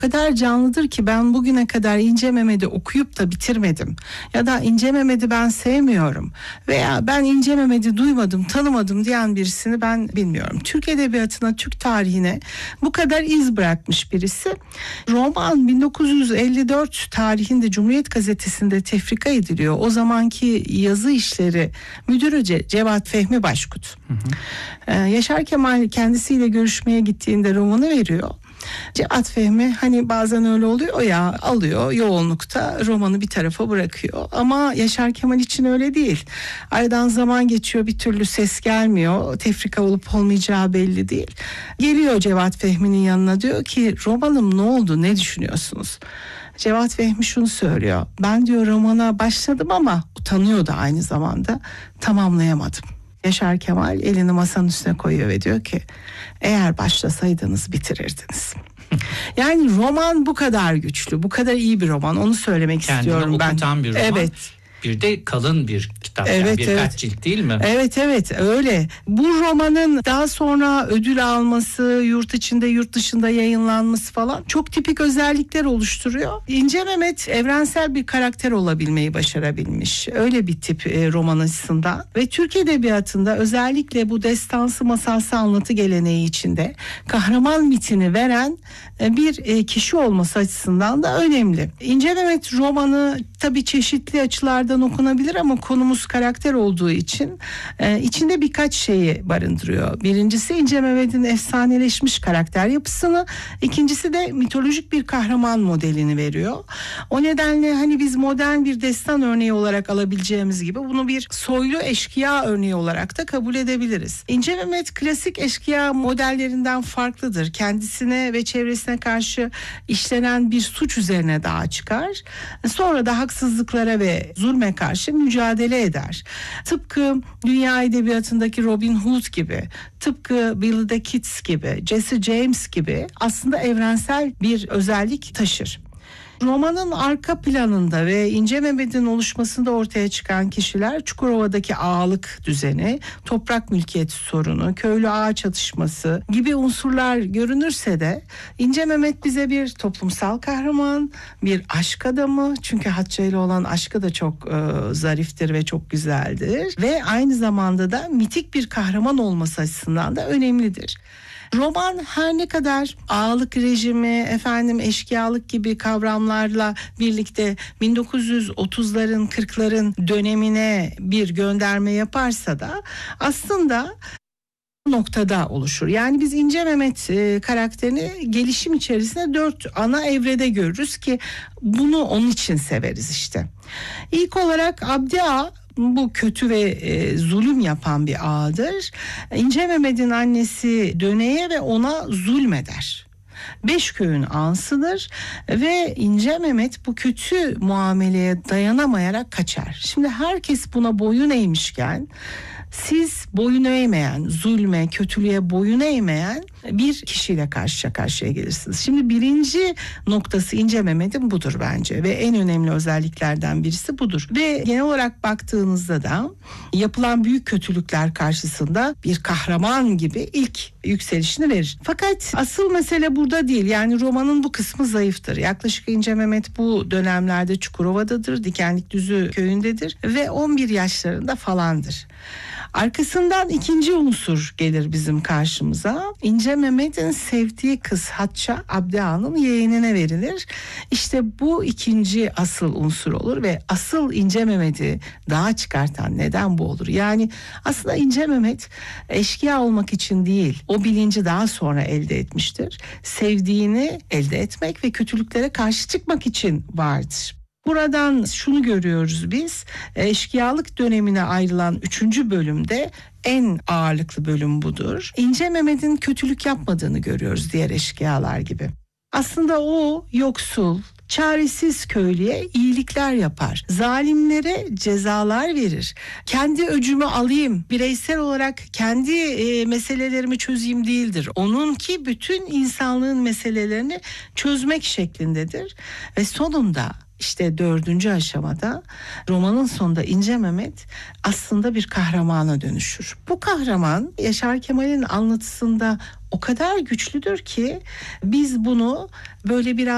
O kadar canlıdır ki ben bugüne kadar İnce Mehmet'i okuyup da bitirmedim. Ya da İnce Mehmet'i ben sevmiyorum veya ben İnce Mehmet'i duymadım, tanımadım diyen birisini ben bilmiyorum. Türk edebiyatına, Türk tarihine bu kadar iz bırakmış birisi. Roman 1954 tarihinde Cumhuriyet Gazetesi'nde tefrika ediliyor. O zamanki yazı işleri müdürü Cevat Fehmi Başkut. Yaşar Kemal kendisiyle görüşmeye gittiğinde romanı veriyor. Cevat Fehmi hani bazen öyle oluyor ya, alıyor yoğunlukta romanı bir tarafa bırakıyor. Ama Yaşar Kemal için öyle değil. Aradan zaman geçiyor, bir türlü ses gelmiyor. Tefrika olup olmayacağı belli değil. Geliyor Cevat Fehmi'nin yanına, diyor ki romanım ne oldu, ne düşünüyorsunuz? Cevat Fehmi şunu söylüyor. Ben diyor romana başladım ama utanıyor da aynı zamanda, tamamlayamadım. Yaşar Kemal elini masanın üstüne koyuyor ve diyor ki eğer başlasaydınız bitirirdiniz. Yani roman bu kadar güçlü, bu kadar iyi bir roman, onu söylemek istiyorum ben. Kendini okutan bir roman. Evet. Bir de kalın bir kitap, evet, yani birkaç evet. cilt değil mi? Evet öyle. Bu romanın daha sonra ödül alması, yurt içinde yurt dışında yayınlanması falan çok tipik özellikler oluşturuyor. İnce Mehmet evrensel bir karakter olabilmeyi başarabilmiş. Öyle bir tip roman açısından. Ve Türk edebiyatında özellikle bu destansı masalsı anlatı geleneği içinde kahraman mitini veren bir kişi olması açısından da önemli. İnce Mehmet romanı tabii çeşitli açılardan okunabilir ama konumuz karakter olduğu için içinde birkaç şeyi barındırıyor. Birincisi İnce Mehmet'in efsaneleşmiş karakter yapısını, ikincisi de mitolojik bir kahraman modelini veriyor. O nedenle hani biz modern bir destan örneği olarak alabileceğimiz gibi bunu bir soylu eşkıya örneği olarak da kabul edebiliriz. İnce Mehmet klasik eşkıya modellerinden farklıdır. Kendisine ve çevresine karşı işlenen bir suç üzerine dağa çıkar. Sonra da haksızlıklara ve zulme karşı mücadele eder. Tıpkı dünya edebiyatındaki Robin Hood gibi, tıpkı Billy the Kids gibi, Jesse James gibi aslında evrensel bir özellik taşır. Romanın arka planında ve İnce Mehmet'in oluşmasında ortaya çıkan kişiler Çukurova'daki ağalık düzeni, toprak mülkiyeti sorunu, köylü ağa çatışması gibi unsurlar görünürse de İnce Mehmet bize bir toplumsal kahraman, bir aşk adamı, çünkü Hatice ile olan aşkı da çok zariftir ve çok güzeldir ve aynı zamanda da mitik bir kahraman olması açısından da önemlidir. Roman her ne kadar ağalık rejimi, eşkıyalık gibi kavramlarla birlikte 1930'ların 40'ların dönemine bir gönderme yaparsa da aslında noktada oluşur. Yani biz İnce Mehmet karakterini gelişim içerisinde 4 ana evrede görürüz ki bunu onun için severiz işte. İlk olarak Abdi Ağa, bu kötü ve zulüm yapan bir ağadır. İnce Mehmet'in annesi Döne'ye ve ona zulmeder. 5 köyün ağasıdır ve İnce Mehmet bu kötü muameleye dayanamayarak kaçar. Şimdi herkes buna boyun eğmişken siz boyun eğmeyen, zulme, kötülüğe boyun eğmeyen bir kişiyle karşı karşıya gelirsiniz. Şimdi birinci noktası İnce Mehmet'in budur bence ve en önemli özelliklerden birisi budur. Ve genel olarak baktığınızda da yapılan büyük kötülükler karşısında bir kahraman gibi ilk yükselişini verir. Fakat asıl mesele burada değil. Yani romanın bu kısmı zayıftır. Yaklaşık İnce Mehmet bu dönemlerde Çukurova'dadır, Dikenlikdüzü köyündedir ve 11 yaşlarında falandır. Arkasından ikinci unsur gelir bizim karşımıza. İnce Mehmet'in sevdiği kız Hatice Abdi Ağa'nın yeğenine verilir. İşte bu ikinci asıl unsur olur ve asıl İnce Mehmet'i dağa çıkartan neden bu olur. Yani aslında İnce Mehmet eşkıya olmak için değil, o bilinci daha sonra elde etmiştir. Sevdiğini elde etmek ve kötülüklere karşı çıkmak için vardır. Buradan şunu görüyoruz biz, eşkıyalık dönemine ayrılan 3. bölümde en ağırlıklı bölüm budur. İnce Mehmet'in kötülük yapmadığını görüyoruz diğer eşkıyalar gibi. Aslında o yoksul, çaresiz köylüye iyilikler yapar. Zalimlere cezalar verir. Kendi öcümü alayım, bireysel olarak kendi meselelerimi çözeyim değildir. Onunki bütün insanlığın meselelerini çözmek şeklindedir. Ve sonunda İşte 4. aşamada romanın sonunda İnce Mehmet aslında bir kahramana dönüşür. Bu kahraman Yaşar Kemal'in anlatısında o kadar güçlüdür ki biz bunu böyle biraz